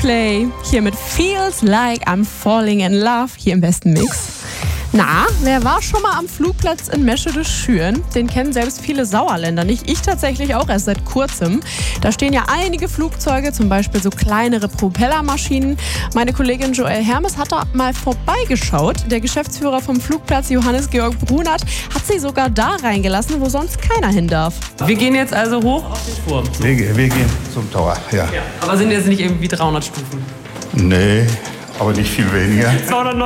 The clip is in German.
Coldplay, hier mit Feels Like I'm Falling in Love, hier im besten Mix. Na, wer war schon mal am Flugplatz in Meschede-Schüren? Den kennen selbst viele Sauerländer nicht. Ich tatsächlich auch erst seit kurzem. Da stehen ja einige Flugzeuge, zum Beispiel so kleinere Propellermaschinen. Meine Kollegin Joelle Hermes hat da mal vorbeigeschaut. Der Geschäftsführer vom Flugplatz, Johannes Georg Brunert, hat sie sogar da reingelassen, wo sonst keiner hin darf. Wir gehen jetzt also hoch auf den Turm. Wir gehen zum Tower, ja. Aber sind jetzt nicht irgendwie 300 Stufen? Nee, aber nicht viel weniger.